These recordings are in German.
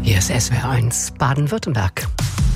Hier ist SWR1 Baden-Württemberg.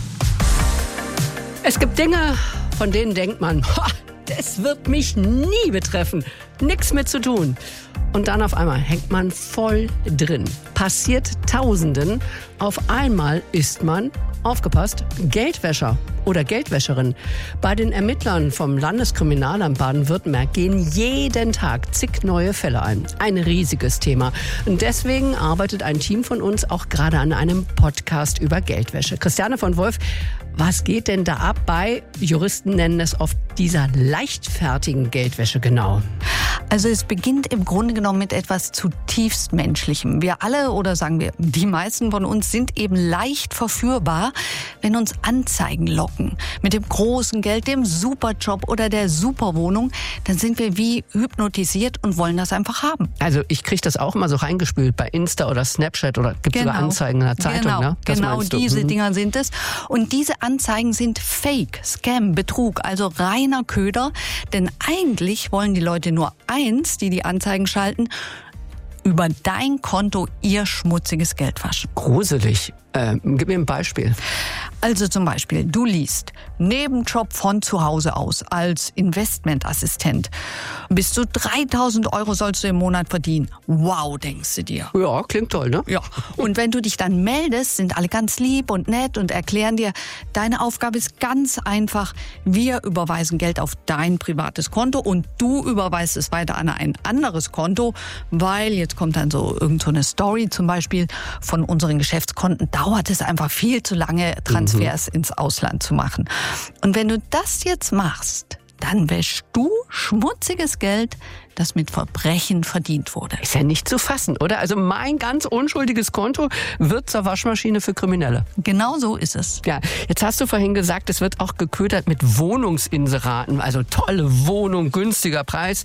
Es gibt Dinge, von denen denkt man, das wird mich nie betreffen. Nichts mit zu tun. Und dann auf einmal hängt man voll drin. Passiert Tausenden. Auf einmal ist man, aufgepasst, Geldwäscher oder Geldwäscherin. Bei den Ermittlern vom Landeskriminalamt Baden-Württemberg gehen jeden Tag zig neue Fälle ein. Ein riesiges Thema. Und deswegen arbeitet ein Team von uns auch gerade an einem Podcast über Geldwäsche. Christiane von Wolf, was geht denn da ab bei, Juristen nennen es oft, dieser leichtfertigen Geldwäsche genau? Also es beginnt im Grunde genommen mit etwas zutiefst Menschlichem. Wir alle, oder sagen wir, die meisten von uns sind eben leicht verführbar, wenn uns Anzeigen locken. Mit dem großen Geld, dem Superjob oder der Superwohnung, dann sind wir wie hypnotisiert und wollen das einfach haben. Also ich kriege das auch immer so reingespült bei Insta oder Snapchat oder gibt sogar Anzeigen in der Zeitung. Ne? Genau diese Dinger sind es. Und diese Anzeigen sind Fake, Scam, Betrug, also reiner Köder. Denn eigentlich wollen die Leute nur eins, die Anzeigen schalten, über dein Konto ihr schmutziges Geld waschen. Gruselig. Gib mir ein Beispiel. Also zum Beispiel, du liest Nebenjob von zu Hause aus als Investmentassistent. Bis zu 3.000 € sollst du im Monat verdienen. Wow, denkst du dir. Ja, klingt toll, ne? Ja. Und wenn du dich dann meldest, sind alle ganz lieb und nett und erklären dir, deine Aufgabe ist ganz einfach. Wir überweisen Geld auf dein privates Konto und du überweist es weiter an ein anderes Konto, weil jetzt kommt dann so irgend so eine Story zum Beispiel von unseren Geschäftskonten. Dauert es einfach viel zu lange, Transfers ins Ausland zu machen. Und wenn du das jetzt machst, dann wäschst du schmutziges Geld, das mit Verbrechen verdient wurde. Ist ja nicht zu fassen, oder? Also mein ganz unschuldiges Konto wird zur Waschmaschine für Kriminelle. Genau so ist es. Ja, jetzt hast du vorhin gesagt, es wird auch geködert mit Wohnungsinseraten. Also tolle Wohnung, günstiger Preis.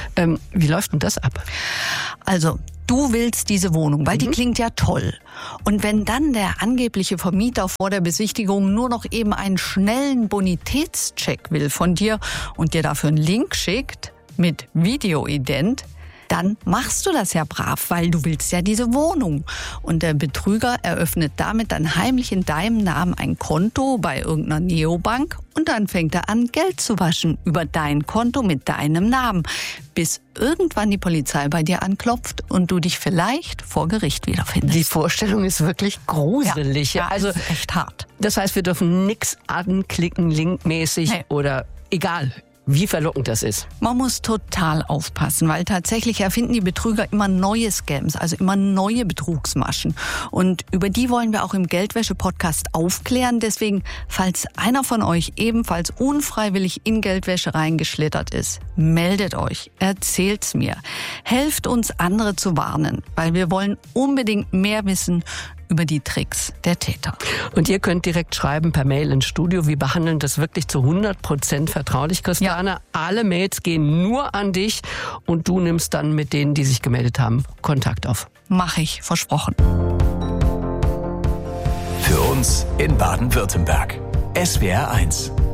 Wie läuft denn das ab? Also, du willst diese Wohnung, weil die klingt ja toll. Und wenn dann der angebliche Vermieter vor der Besichtigung nur noch eben einen schnellen Bonitätscheck will von dir und dir dafür einen Link schickt mit Videoident, dann machst du das ja brav, weil du willst ja diese Wohnung. Und der Betrüger eröffnet damit dann heimlich in deinem Namen ein Konto bei irgendeiner Neobank und dann fängt er an, Geld zu waschen über dein Konto mit deinem Namen, bis irgendwann die Polizei bei dir anklopft und du dich vielleicht vor Gericht wiederfindest. Die Vorstellung ist wirklich gruselig. Ja, also ist echt hart. Das heißt, wir dürfen nichts anklicken, linkmäßig oder egal, wie verlockend das ist. Man muss total aufpassen, weil tatsächlich erfinden die Betrüger immer neue Scams, also immer neue Betrugsmaschen. Und über die wollen wir auch im Geldwäsche-Podcast aufklären. Deswegen, falls einer von euch ebenfalls unfreiwillig in Geldwäsche reingeschlittert ist, meldet euch, erzählt's mir. Helft uns, andere zu warnen, weil wir wollen unbedingt mehr wissen über die Tricks der Täter. Und ihr könnt direkt schreiben per Mail ins Studio. Wir behandeln das wirklich zu 100% vertraulich, Christiane. Ja. Alle Mails gehen nur an dich und du nimmst dann mit denen, die sich gemeldet haben, Kontakt auf. Mach ich, versprochen. Für uns in Baden-Württemberg. SWR1.